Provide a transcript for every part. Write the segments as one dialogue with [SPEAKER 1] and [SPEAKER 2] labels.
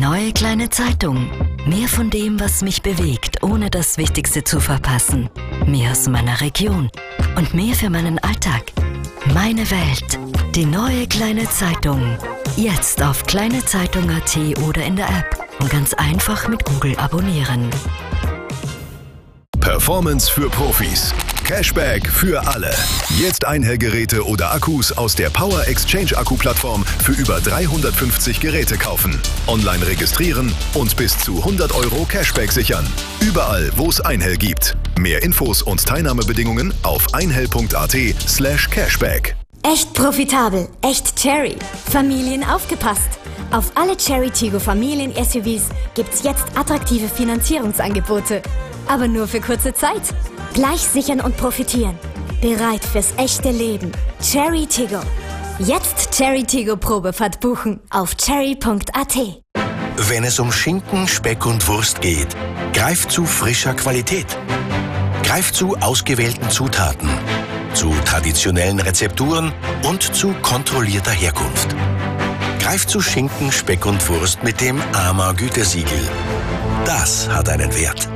[SPEAKER 1] neue kleine Zeitung. Mehr von dem, was mich bewegt, ohne das Wichtigste zu verpassen. Mehr aus meiner Region und mehr für meinen Alltag. Meine Welt. Die neue kleine Zeitung. Jetzt auf kleinezeitung.at oder in der App. Und ganz einfach mit Google abonnieren.
[SPEAKER 2] Performance für Profis. Cashback für alle. Jetzt Einhellgeräte oder Akkus aus der Power Exchange Akku-Plattform für über 350 Geräte kaufen. Online registrieren und bis zu 100 € Cashback sichern. Überall, wo es Einhell gibt. Mehr Infos und Teilnahmebedingungen auf einhell.at/cashback.
[SPEAKER 3] Echt profitabel, echt Cherry. Familien aufgepasst. Auf alle Cherry Tiggo Familien-SUVs gibt's jetzt attraktive Finanzierungsangebote. Aber nur für kurze Zeit. Gleich sichern und profitieren. Bereit fürs echte Leben. Cherry Tiggo. Jetzt Cherry Tiggo Probefahrt buchen auf cherry.at.
[SPEAKER 4] Wenn es um Schinken, Speck und Wurst geht, greift zu frischer Qualität. Greift zu ausgewählten Zutaten, zu traditionellen Rezepturen und zu kontrollierter Herkunft. Greift zu Schinken, Speck und Wurst mit dem AMA Gütesiegel. Das hat einen Wert.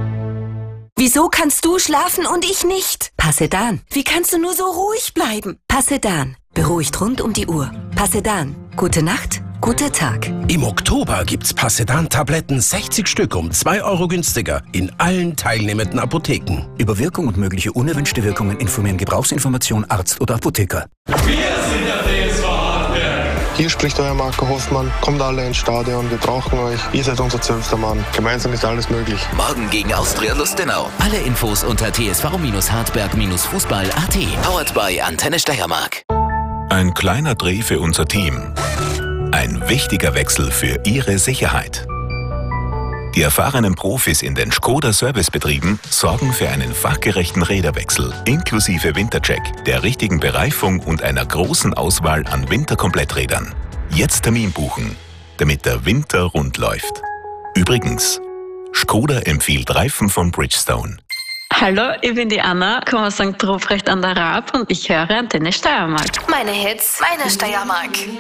[SPEAKER 5] Wieso kannst du schlafen und ich nicht? Passedan. Wie kannst du nur so ruhig bleiben? Passedan. Beruhigt rund um die Uhr. Passedan. Gute Nacht, guter Tag.
[SPEAKER 6] Im Oktober gibt's Passedan-Tabletten 60 Stück um 2 € günstiger in allen teilnehmenden Apotheken.
[SPEAKER 7] Über Wirkung und mögliche unerwünschte Wirkungen informieren Gebrauchsinformation Arzt oder Apotheker.
[SPEAKER 8] Wir sind der TSV Hartberg.
[SPEAKER 9] Hier spricht euer Marco Hoffmann. Kommt alle ins Stadion, wir brauchen euch. Ihr seid unser 12. Mann. Gemeinsam ist alles möglich.
[SPEAKER 10] Morgen gegen Austria Lustenau. Alle Infos unter tsv-hartberg-fußball.at. Powered by Antenne Steiermark.
[SPEAKER 2] Ein kleiner Dreh für unser Team. Ein wichtiger Wechsel für Ihre Sicherheit. Die erfahrenen Profis in den Škoda-Servicebetrieben sorgen für einen fachgerechten Räderwechsel inklusive Wintercheck, der richtigen Bereifung und einer großen Auswahl an Winterkompletträdern. Jetzt Termin buchen, damit der Winter rund läuft. Übrigens, Škoda empfiehlt Reifen von Bridgestone.
[SPEAKER 11] Hallo, ich bin die Anna, komme aus St. Ruprecht an der Raab und ich höre Antenne Steiermark.
[SPEAKER 12] Meine Hits, meine Steiermark.